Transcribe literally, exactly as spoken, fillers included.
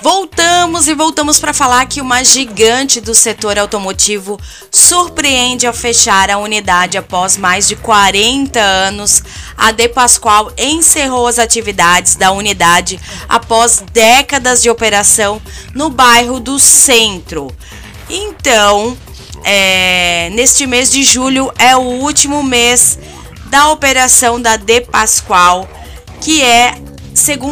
Voltamos e voltamos para falar que uma gigante do setor automotivo surpreende ao fechar a unidade após mais de quarenta anos. A De Pascoal encerrou as atividades da unidade após décadas de operação no bairro do Centro. Então, é, neste mês de julho é o último mês da operação da De Pascoal, que é, segundo